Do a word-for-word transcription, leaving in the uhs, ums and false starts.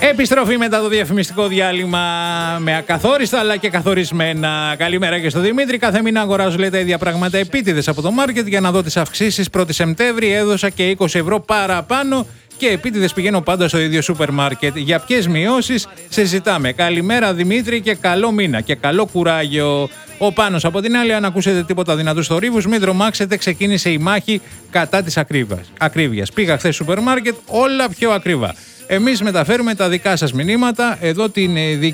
Επιστροφή μετά το διαφημιστικό διάλειμμα με ακαθόριστα αλλά και καθορισμένα. Καλημέρα και στο Δημήτρη. Κάθε μήνα αγοράζω λέει τα ίδια πράγματα επίτηδες από το μάρκετ για να δω τις αυξήσεις. Πρώτη Σεπτέμβρη έδωσα και είκοσι ευρώ παραπάνω και επίτηδες πηγαίνω πάντα στο ίδιο σούπερ μάρκετ. Για ποιες μειώσεις συζητάμε? Καλημέρα Δημήτρη και καλό μήνα και καλό κουράγιο. Ο Πάνος από την άλλη, αν ακούσετε τίποτα δυνατούς θορύβους, μην τρομάξετε, ξεκίνησε η μάχη κατά της ακρίβειας. Πήγα χθες στο σούπερ μάρκετ, όλα πιο ακριβά. Εμείς μεταφέρουμε τα δικά σας μηνύματα, εδώ την